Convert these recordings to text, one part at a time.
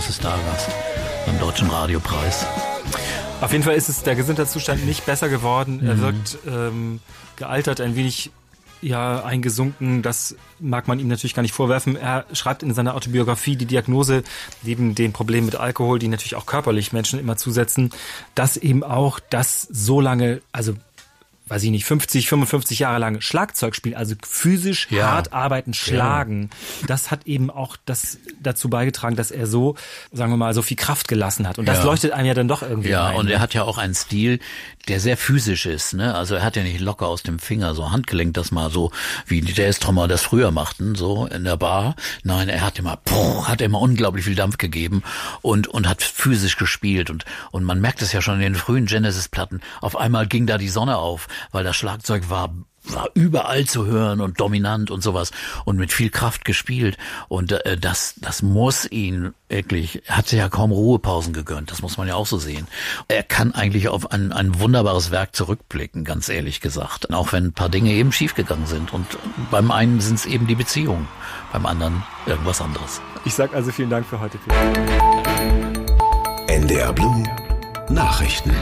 große Stargast beim Deutschen Radiopreis. Auf jeden Fall ist der Gesundheitszustand nicht besser geworden. Er wirkt gealtert, ein wenig eingesunken. Das mag man ihm natürlich gar nicht vorwerfen. Er schreibt in seiner Autobiografie die Diagnose, neben den Problemen mit Alkohol, die natürlich auch körperlich Menschen immer zusetzen, dass eben auch das so lange, also 50, 55 Jahre lang Schlagzeug spielen, also physisch hart arbeiten, schlagen. Das hat eben auch dazu beigetragen, dass er so, sagen wir mal, so viel Kraft gelassen hat. Und das leuchtet einem ja dann doch irgendwie ein. Und er hat ja auch einen Stil, der sehr physisch ist, ne? Also er hat ja nicht locker aus dem Finger so Handgelenk, das mal so, wie die Jazz-Trommer das früher machten, so in der Bar. Nein, er hat immer unglaublich viel Dampf gegeben und hat physisch gespielt. Und man merkt es ja schon in den frühen Genesis-Platten. Auf einmal ging da die Sonne auf, weil das Schlagzeug war überall zu hören und dominant und sowas und mit viel Kraft gespielt. Und das muss ihn wirklich, hat sich ja kaum Ruhepausen gegönnt, das muss man ja auch so sehen. Er kann eigentlich auf ein wunderbares Werk zurückblicken, ganz ehrlich gesagt. Auch wenn ein paar Dinge eben schiefgegangen sind. Und beim einen sind es eben die Beziehungen, beim anderen irgendwas anderes. Ich sag also vielen Dank für heute. NDR Blue Nachrichten.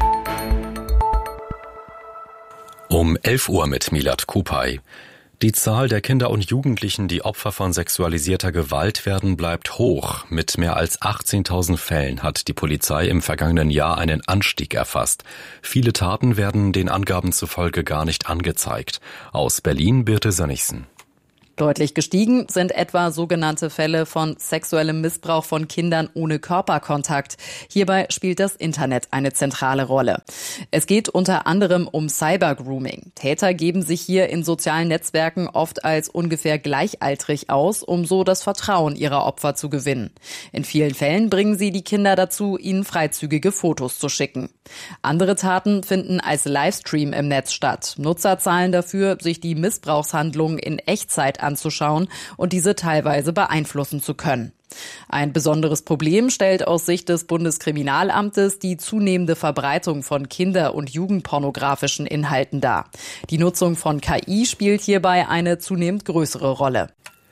Um 11 Uhr mit Milad Kupay. Die Zahl der Kinder und Jugendlichen, die Opfer von sexualisierter Gewalt werden, bleibt hoch. Mit mehr als 18.000 Fällen hat die Polizei im vergangenen Jahr einen Anstieg erfasst. Viele Taten werden den Angaben zufolge gar nicht angezeigt. Aus Berlin Birte Sönnigsen. Deutlich gestiegen sind etwa sogenannte Fälle von sexuellem Missbrauch von Kindern ohne Körperkontakt. Hierbei spielt das Internet eine zentrale Rolle. Es geht unter anderem um Cybergrooming. Täter geben sich hier in sozialen Netzwerken oft als ungefähr gleichaltrig aus, um so das Vertrauen ihrer Opfer zu gewinnen. In vielen Fällen bringen sie die Kinder dazu, ihnen freizügige Fotos zu schicken. Andere Taten finden als Livestream im Netz statt. Nutzer zahlen dafür, sich die Missbrauchshandlungen in Echtzeit anzuschauen und diese teilweise beeinflussen zu können. Ein besonderes Problem stellt aus Sicht des Bundeskriminalamtes die zunehmende Verbreitung von kinder- und jugendpornografischen Inhalten dar. Die Nutzung von KI spielt hierbei eine zunehmend größere Rolle.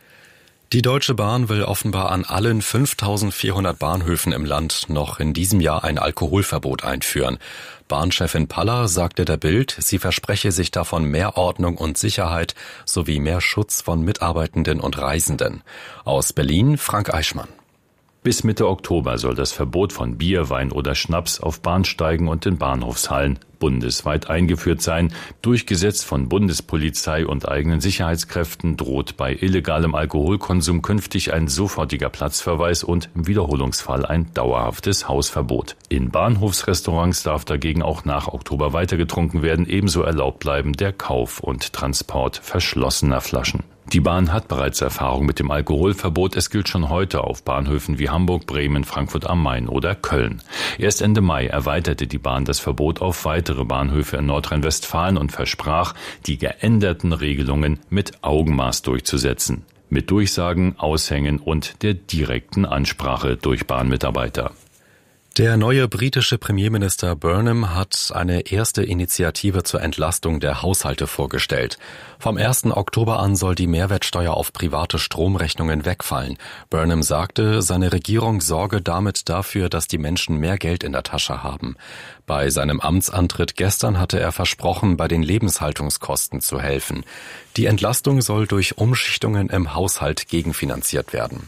Die Deutsche Bahn will offenbar an allen 5.400 Bahnhöfen im Land noch in diesem Jahr ein Alkoholverbot einführen. Bahnchefin Paller sagte der Bild, sie verspreche sich davon mehr Ordnung und Sicherheit sowie mehr Schutz von Mitarbeitenden und Reisenden. Aus Berlin Frank Eichmann. Bis Mitte Oktober soll das Verbot von Bier, Wein oder Schnaps auf Bahnsteigen und in Bahnhofshallen bundesweit eingeführt sein. Durchgesetzt von Bundespolizei und eigenen Sicherheitskräften droht bei illegalem Alkoholkonsum künftig ein sofortiger Platzverweis und im Wiederholungsfall ein dauerhaftes Hausverbot. In Bahnhofsrestaurants darf dagegen auch nach Oktober weiter getrunken werden. Ebenso erlaubt bleiben der Kauf und Transport verschlossener Flaschen. Die Bahn hat bereits Erfahrung mit dem Alkoholverbot. Es gilt schon heute auf Bahnhöfen wie Hamburg, Bremen, Frankfurt am Main oder Köln. Erst Ende Mai erweiterte die Bahn das Verbot auf weitere Bahnhöfe in Nordrhein-Westfalen und versprach, die geänderten Regelungen mit Augenmaß durchzusetzen. Mit Durchsagen, Aushängen und der direkten Ansprache durch Bahnmitarbeiter. Der neue britische Premierminister Burnham hat eine erste Initiative zur Entlastung der Haushalte vorgestellt. Vom 1. Oktober an soll die Mehrwertsteuer auf private Stromrechnungen wegfallen. Burnham sagte, seine Regierung sorge damit dafür, dass die Menschen mehr Geld in der Tasche haben. Bei seinem Amtsantritt gestern hatte er versprochen, bei den Lebenshaltungskosten zu helfen. Die Entlastung soll durch Umschichtungen im Haushalt gegenfinanziert werden.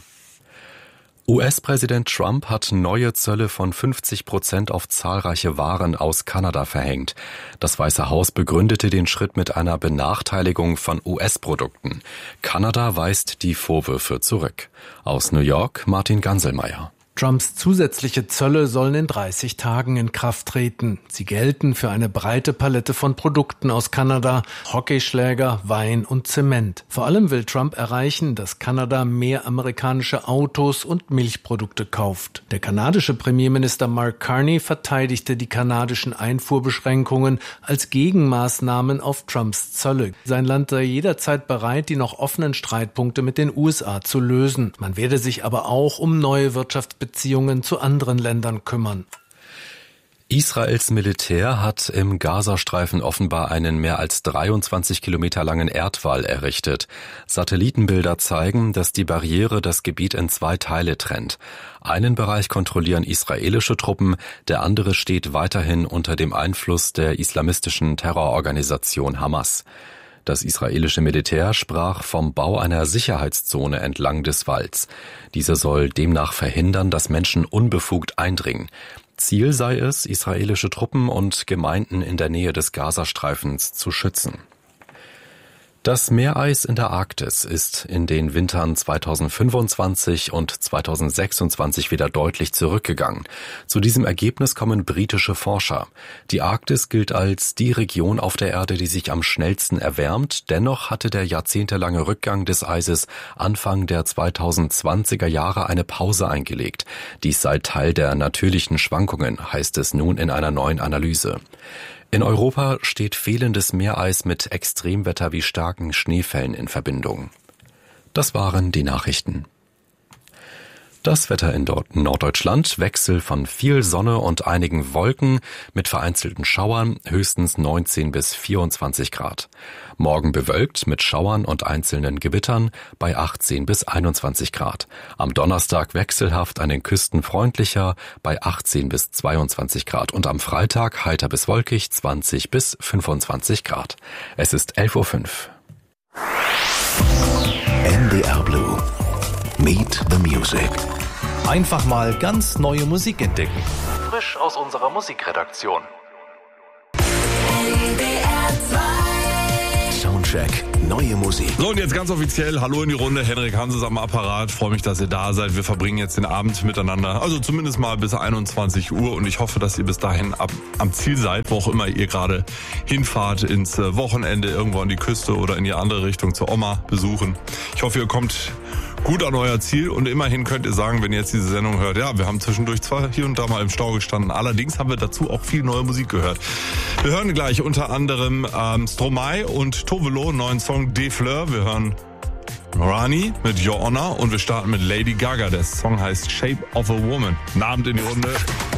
US-Präsident Trump hat neue Zölle von 50% auf zahlreiche Waren aus Kanada verhängt. Das Weiße Haus begründete den Schritt mit einer Benachteiligung von US-Produkten. Kanada weist die Vorwürfe zurück. Aus New York Martin Ganselmeier. Trumps zusätzliche Zölle sollen in 30 Tagen in Kraft treten. Sie gelten für eine breite Palette von Produkten aus Kanada, Hockeyschläger, Wein und Zement. Vor allem will Trump erreichen, dass Kanada mehr amerikanische Autos und Milchprodukte kauft. Der kanadische Premierminister Mark Carney verteidigte die kanadischen Einfuhrbeschränkungen als Gegenmaßnahmen auf Trumps Zölle. Sein Land sei jederzeit bereit, die noch offenen Streitpunkte mit den USA zu lösen. Man werde sich aber auch um neue Wirtschaftsbeziehungen zu anderen Ländern kümmern. Israels Militär hat im Gazastreifen offenbar einen mehr als 23 Kilometer langen Erdwall errichtet. Satellitenbilder zeigen, dass die Barriere das Gebiet in 2 Teile trennt. Einen Bereich kontrollieren israelische Truppen, der andere steht weiterhin unter dem Einfluss der islamistischen Terrororganisation Hamas. Das israelische Militär sprach vom Bau einer Sicherheitszone entlang des Walls. Diese soll demnach verhindern, dass Menschen unbefugt eindringen. Ziel sei es, israelische Truppen und Gemeinden in der Nähe des Gazastreifens zu schützen. Das Meereis in der Arktis ist in den Wintern 2025 und 2026 wieder deutlich zurückgegangen. Zu diesem Ergebnis kommen britische Forscher. Die Arktis gilt als die Region auf der Erde, die sich am schnellsten erwärmt. Dennoch hatte der jahrzehntelange Rückgang des Eises Anfang der 2020er Jahre eine Pause eingelegt. Dies sei Teil der natürlichen Schwankungen, heißt es nun in einer neuen Analyse. In Europa steht fehlendes Meereis mit Extremwetter wie starken Schneefällen in Verbindung. Das waren die Nachrichten. Das Wetter in Norddeutschland: Wechsel von viel Sonne und einigen Wolken mit vereinzelten Schauern, höchstens 19 bis 24 Grad. Morgen bewölkt mit Schauern und einzelnen Gewittern bei 18 bis 21 Grad. Am Donnerstag wechselhaft an den Küsten freundlicher bei 18 bis 22 Grad. Und am Freitag heiter bis wolkig 20 bis 25 Grad. Es ist 11:05 Uhr. NDR Blue. Meet the Music. Einfach mal ganz neue Musik entdecken. Frisch aus unserer Musikredaktion. Soundcheck. Neue Musik. So, und jetzt ganz offiziell, hallo in die Runde, Henrik Hans ist am Apparat, freue mich, dass ihr da seid. Wir verbringen jetzt den Abend miteinander, also zumindest mal bis 21 Uhr, und ich hoffe, dass ihr bis dahin am Ziel seid, wo auch immer ihr gerade hinfahrt, ins Wochenende, irgendwo an die Küste oder in die andere Richtung zur Oma besuchen. Ich hoffe, ihr kommt gut an euer Ziel, und immerhin könnt ihr sagen, wenn ihr jetzt diese Sendung hört, ja, wir haben zwischendurch zwar hier und da mal im Stau gestanden, allerdings haben wir dazu auch viel neue Musik gehört. Wir hören gleich unter anderem Stromae und Tovelo, neuen Song De Fleur. Wir hören Rani mit Your Honor und wir starten mit Lady Gaga. Der Song heißt Shape of a Woman. Guten Abend in die Runde.